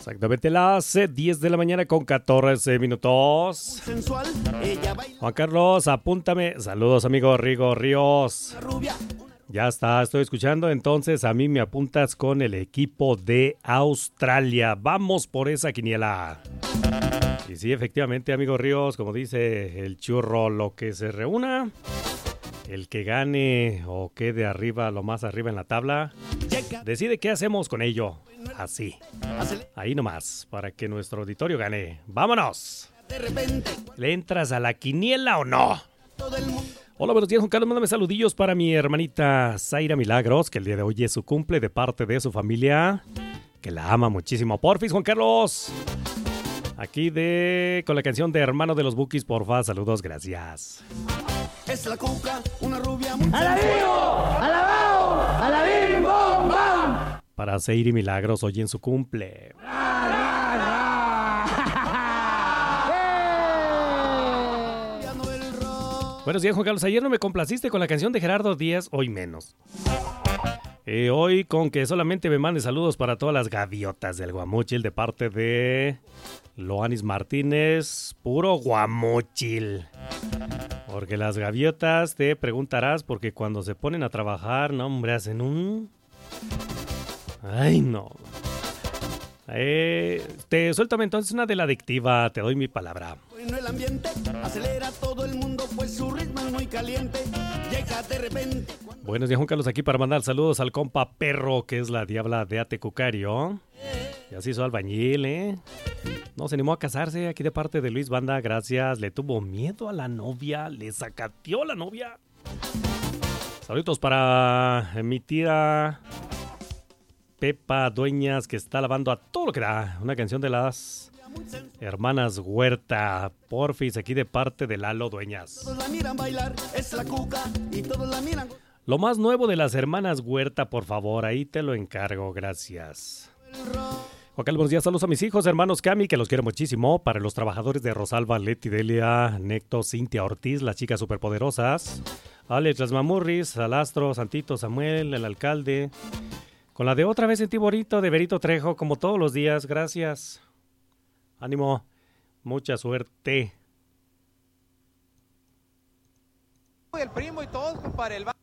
Exactamente las 10 de la mañana con 14 minutos. Juan Carlos, apúntame. Saludos, amigo Rigo Ríos. Ya está, estoy escuchando. Entonces, a mí me apuntas con el equipo de Australia. Vamos por esa quiniela. Y sí, efectivamente, amigo Ríos, como dice el churro, lo que se reúna, el que gane o quede arriba, lo más arriba en la tabla, decide qué hacemos con ello. Así. Ahí nomás, para que nuestro auditorio gane. ¡Vámonos! ¿Le entras a la quiniela o no? Hola, buenos días, Juan Carlos. Mándame saludillos para mi hermanita Zaira Milagros, que el día de hoy es su cumple, de parte de su familia, que la ama muchísimo. Porfis, Juan Carlos. Aquí con la canción de Hermano de los Bukis, porfa. Saludos, gracias. Es la cuca, una rubia muy ¡Alabío! ¡Alabao! ¡Alabim, bom, bam! Para Zaira Milagros, hoy en su cumple. Buenos días, Juan Carlos. Ayer no me complaciste con la canción de Gerardo Díaz, hoy menos. Hoy con que solamente me mande saludos para todas las gaviotas del Guamúchil de parte de Loanis Martínez, puro Guamúchil. Porque las gaviotas, te preguntarás, porque cuando se ponen a trabajar, no, hombre, hacen un... Ay, no. Suéltame entonces una de la adictiva, te doy mi palabra. bueno el ambiente, acelera todo el mundo, pues su ritmo es muy caliente. Llega de repente. Buenos días, Juan Carlos, aquí para mandar saludos al compa Perro, que es la diabla de Atecucario. Ya se hizo albañil, ¿eh? No se animó a casarse, aquí de parte de Luis Banda, gracias. Le tuvo miedo a la novia, le sacateó la novia. Saludos para mi tía Pepa Dueñas, que está lavando a todo lo que da. Una canción de las hermanas Huerta, porfis, aquí de parte de Lalo Dueñas. Todos la miran bailar, es la cuca y todos la miran. Lo más nuevo de las hermanas Huerta, por favor, ahí te lo encargo, gracias. Juan Carlos, buenos días, saludos a mis hijos, hermanos Cami, que los quiero muchísimo. Para los trabajadores de Rosalba, Leti, Delia, Necto, Cintia Ortiz, las chicas superpoderosas. Alex, las mamurris, Alastro, Santito, Samuel, el alcalde. Con la de otra vez en ti bonito de Berito Trejo, como todos los días, gracias. Ánimo, mucha suerte. El primo y todos, compadre.